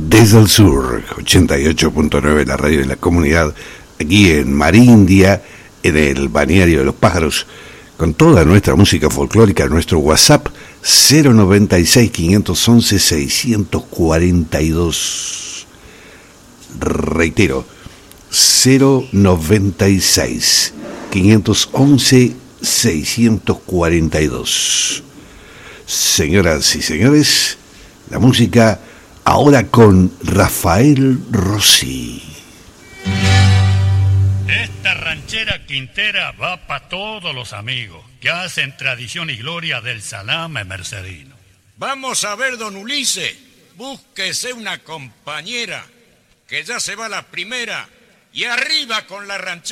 Desde el sur, 88.9, la radio de la comunidad, aquí en Marindia, en el balneario de los pájaros, con toda nuestra música folclórica, nuestro WhatsApp 096-511-642. Reitero, 096-511-642. Señoras y señores, la música ahora con Rafael Rossi. Esta ranchera quintera va para todos los amigos que hacen tradición y gloria del salame mercedino. Vamos a ver, don Ulises, búsquese una compañera, que ya se va la primera, y arriba con la ranchera.